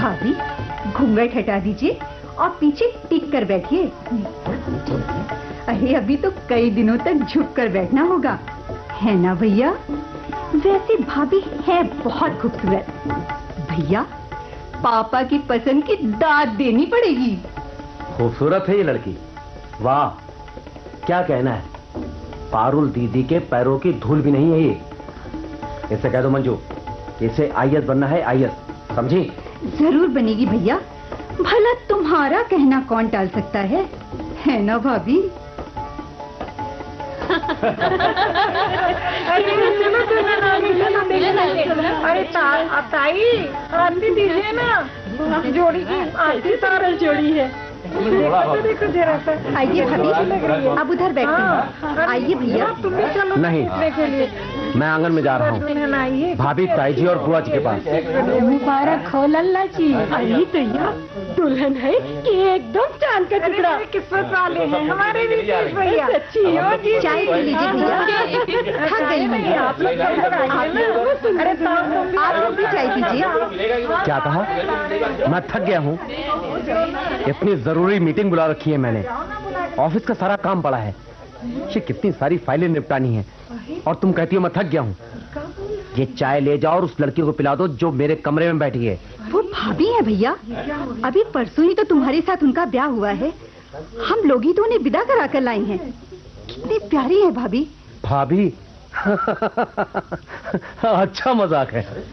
भाभी घूंघट हटा दीजिए और पीछे टिक कर बैठिए। अरे अभी तो कई दिनों तक झुक कर बैठना होगा, है ना भैया? वैसे भाभी है बहुत खूबसूरत। भैया पापा की पसंद की दाद देनी पड़ेगी। खूबसूरत है ये लड़की, वाह क्या कहना है। पारुल दीदी के पैरों की धूल भी नहीं है ये। इसे कह दो मंजू, इसे आईएएस बनना है, आईएएस, समझी? जरूर बनेगी भैया, भला तुम्हारा कहना कौन टाल सकता है ना भाभी? अरे ताई आरती दीजिए ना, जोड़ी की आरती सारा जोड़ी है। देखो जरा सा। आइए भाभी, अब उधर बैठते हैं। आइए भैया। तुम भी चलो नहीं, के लिए। मैं आंगन में जा रहा हूँ भाभी, ताई जी और बुआ जी के पास। मुबारक हो लल्ला जी। अरे भैया दुल्हन है कि एकदम चांद का टुकड़ा। किस्मत वाले हैं हमारे भी भैया। सच्ची हो जी। चाय पी लीजिए भैया, थक गई मैं। आप लोग अरे आप लोग भी चाय पीजिए। क्या कहा? मैं थक गया हूँ? इतनी जरूरी मीटिंग बुला रखी है मैंने, ऑफिस का सारा काम पड़ा है, ये कितनी सारी फाइलें निपटानी है, और तुम कहती हो मैं थक गया हूँ। ये चाय ले जाओ और उस लड़की को पिला दो जो मेरे कमरे में बैठी है। वो भाभी है भैया, अभी परसों ही तो तुम्हारे साथ उनका ब्याह हुआ है। हम लोग ही तो उन्हें विदा करा कर लाई हैं। कितनी प्यारी है भाभी। भाभी? अच्छा मजाक है।